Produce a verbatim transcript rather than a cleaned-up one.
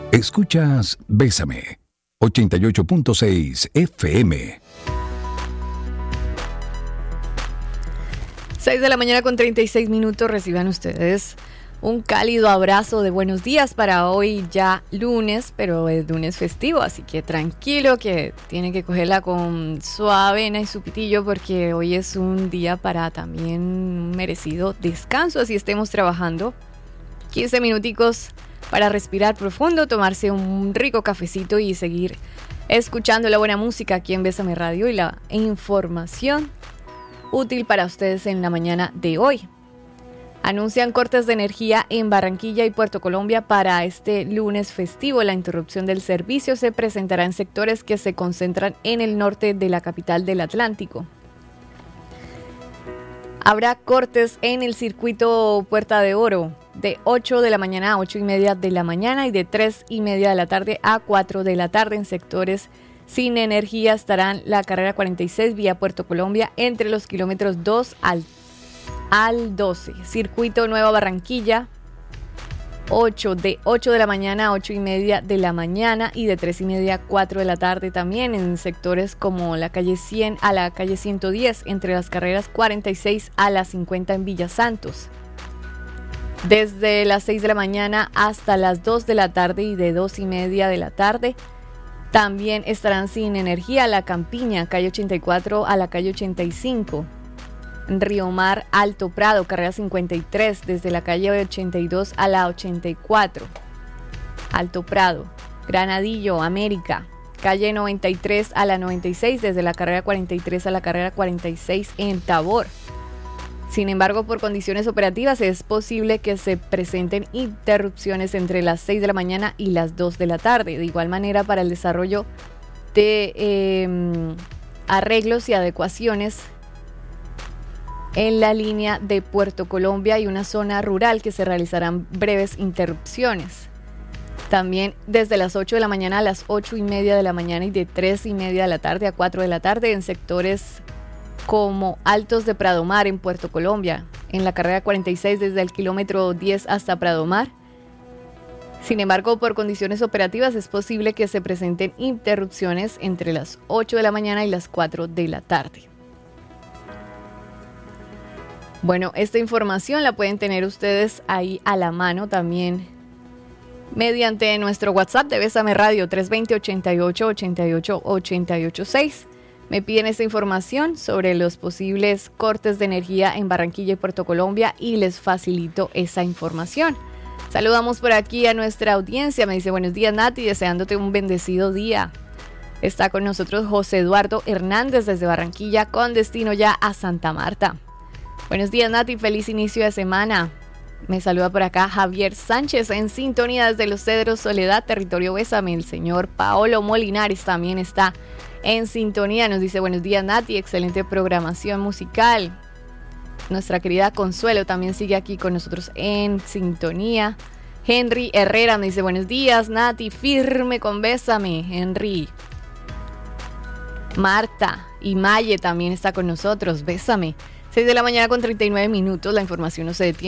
Escuchas Bésame, ochenta y ocho punto seis F M. seis de la mañana con treinta y seis minutos. Reciban ustedes un cálido abrazo de buenos días para hoy ya lunes, pero es lunes festivo, así que tranquilo que tiene que cogerla con su avena y su pitillo porque hoy es un día para también un merecido descanso, así estemos trabajando. quince minuticos para respirar profundo, tomarse un rico cafecito y seguir escuchando la buena música aquí en Bésame Radio y la información útil para ustedes en la mañana de hoy. Anuncian cortes de energía en Barranquilla y Puerto Colombia para este lunes festivo. La interrupción del servicio se presentará en sectores que se concentran en el norte de la capital del Atlántico. Habrá cortes en el circuito Puerta de Oro de ocho de la mañana a ocho y media de la mañana y de tres y media de la tarde a cuatro de la tarde. En sectores sin energía estarán la carrera cuarenta y seis vía Puerto Colombia entre los kilómetros dos al al doce. Circuito Nueva Barranquilla, ocho de ocho de la mañana a ocho y media de la mañana y de tres y media a cuatro de la tarde también en sectores como la calle cien a la calle ciento diez entre las carreras cuarenta y seis a las cincuenta en Villa Santos. Desde las seis de la mañana hasta las dos de la tarde y de dos y media de la tarde también estarán sin energía la Campiña, calle ochenta y cuatro a la calle ochenta y cinco. Río Mar, Alto Prado, carrera cincuenta y tres, desde la calle ochenta y dos a la ochenta y cuatro. Alto Prado, Granadillo, América, calle noventa y tres a la noventa y seis, desde la carrera cuarenta y tres a la carrera cuarenta y seis en Tabor. Sin embargo, por condiciones operativas es posible que se presenten interrupciones entre las seis de la mañana y las dos de la tarde. De igual manera, para el desarrollo de eh, arreglos y adecuaciones en la línea de Puerto Colombia y una zona rural que se realizarán breves interrupciones. También desde las ocho de la mañana a las ocho y media de la mañana y de tres y media de la tarde a cuatro de la tarde en sectores como Altos de Pradomar en Puerto Colombia, en la carrera cuarenta y seis desde el kilómetro diez hasta Pradomar. Sin embargo, por condiciones operativas es posible que se presenten interrupciones entre las ocho de la mañana y las cuatro de la tarde. Bueno, esta información la pueden tener ustedes ahí a la mano también mediante nuestro WhatsApp de Bésame Radio tres dos cero, ochenta y ocho, ochenta y ocho, ochenta y ocho seis. Me piden esta información sobre los posibles cortes de energía en Barranquilla y Puerto Colombia y les facilito esa información. Saludamos por aquí a nuestra audiencia. Me dice, buenos días Nati, deseándote un bendecido día. Está con nosotros José Eduardo Hernández desde Barranquilla con destino ya a Santa Marta. Buenos días Nati, feliz inicio de semana. Me saluda por acá Javier Sánchez en sintonía desde Los Cedros, Soledad, territorio Bésame. El señor Paolo Molinares también está en sintonía. Nos dice buenos días Nati, excelente programación musical. Nuestra querida Consuelo también sigue aquí con nosotros en sintonía. Henry Herrera me dice buenos días Nati, firme con Bésame, Henry. Marta y Maye también está con nosotros, Bésame. seis de la mañana con treinta y nueve minutos, la información no se detiene.